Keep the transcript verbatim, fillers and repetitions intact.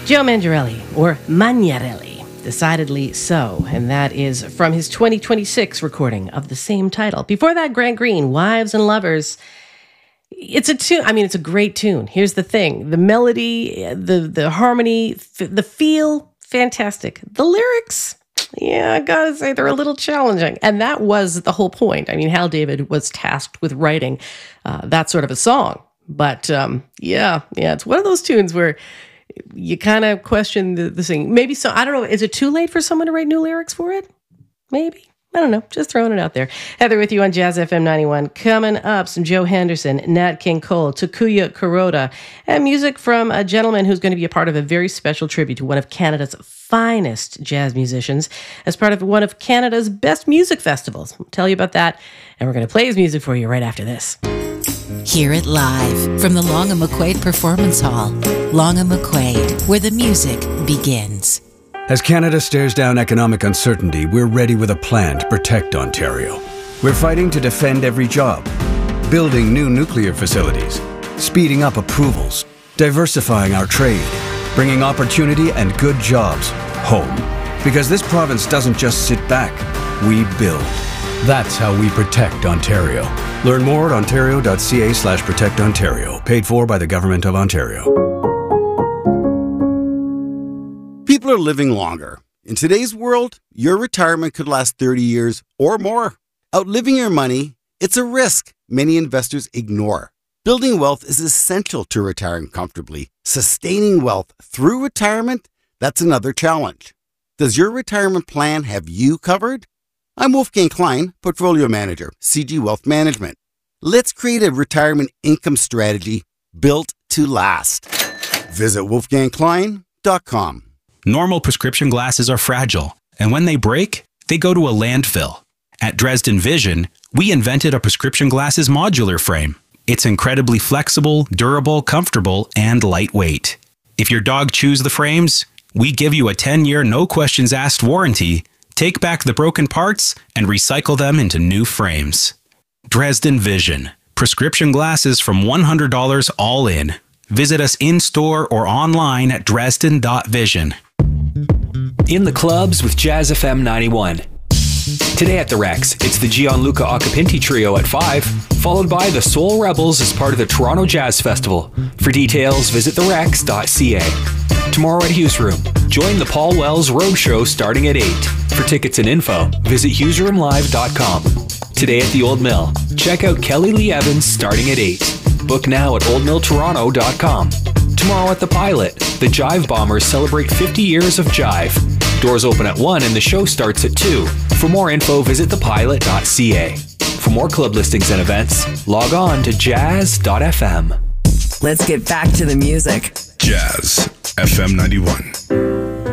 Joe Mangarelli, or Magnarelli, decidedly so, and that is from his twenty twenty-six recording of the same title. Before that, Grant Green, Wives and Lovers. It's a tune. I mean, it's a great tune. Here's the thing. The melody, the, the harmony, f- the feel, fantastic. The lyrics, yeah, I gotta say, they're a little challenging. And that was the whole point. I mean, Hal David was tasked with writing uh, that sort of a song. But um, yeah, yeah, it's one of those tunes where you kind of question the, the thing. Maybe so. I don't know. Is it too late for someone to write new lyrics for it? Maybe. I don't know. Just throwing it out there. Heather with you on Jazz F M ninety-one. Coming up, some Joe Henderson, Nat King Cole, Takuya Kuroda, and music from a gentleman who's going to be a part of a very special tribute to one of Canada's finest jazz musicians as part of one of Canada's best music festivals. I'll tell you about that, and we're going to play his music for you right after this. Hear it live from the Long and McQuaid Performance Hall. Long and McQuaid, where the music begins. As Canada stares down economic uncertainty, we're ready with a plan to protect Ontario. We're fighting to defend every job, building new nuclear facilities, speeding up approvals, diversifying our trade, bringing opportunity and good jobs home. Because this province doesn't just sit back, we build. That's how we protect Ontario. Learn more at ontario.ca slash protect Ontario. Paid for by the Government of Ontario. People are living longer. In today's world, your retirement could last thirty years or more. Outliving your money, it's a risk many investors ignore. Building wealth is essential to retiring comfortably. Sustaining wealth through retirement, that's another challenge. Does your retirement plan have you covered? I'm Wolfgang Klein, Portfolio Manager, C G Wealth Management. Let's create a retirement income strategy built to last. Visit wolfgang klein dot com. Normal prescription glasses are fragile, and when they break, they go to a landfill. At Dresden Vision, we invented a prescription glasses modular frame. It's incredibly flexible, durable, comfortable, and lightweight. If your dog chews the frames, we give you a ten-year no-questions-asked warranty. Take back the broken parts and recycle them into new frames. Dresden Vision. Prescription glasses from one hundred dollars all in. Visit us in-store or online at dresden dot vision. In the clubs with Jazz F M ninety-one. Today at the Rex, it's the Gianluca Acapinti Trio at five, followed by the Soul Rebels as part of the Toronto Jazz Festival. For details, visit the rex dot c a. Tomorrow at Hughes Room, join the Paul Wells Roadshow starting at eight. For tickets and info, visit hughes room live dot com. Today at the Old Mill, check out Kelly Lee Evans starting at eight. Book now at old mill toronto dot com. Tomorrow at the Pilot, the Jive Bombers celebrate fifty years of Jive. Doors open at one and the show starts at two. For more info, visit the pilot dot c a. For more club listings and events, log on to jazz dot f m. Let's get back to the music. Jazz F M ninety-one.